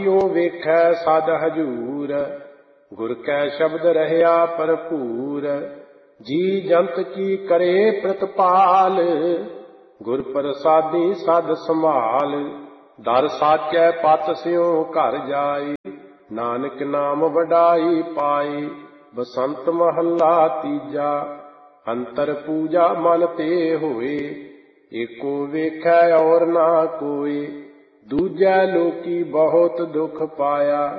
ਓ ਵੇਖੈ ਸਦ ਹਜੂਰ, ਗੁਰ ਕੈ ਸ਼ਬਦ ਰਹਿਆ ਭਰਪੂਰ। ਜੀ ਜੰਤ ਕੀ ਕਰੇ ਪ੍ਰਤਪਾਲ, ਗੁਰ ਪ੍ਰਸਾਦੀ ਸਦ ਸੰਭਾਲ। ਦਰ ਸਾਚੈ ਪਤ ਸਿਉ ਘਰ ਜਾਈ, ਨਾਨਕ ਨਾਮ ਵਡਾਈ ਪਾਈ। ਬਸੰਤ ਮਹੱਲਾ ਤੀਜਾ। ਅੰਤਰ ਪੂਜਾ ਮਨ ਤੇ ਹੋਏ, ਏਕੋ ਵੇਖੈ ਔਰ ਨਾ ਕੋਇ। ਦੂਜੈ ਲੋਕੀ ਬਹੁਤ ਦੁਖ ਪਾਇਆ,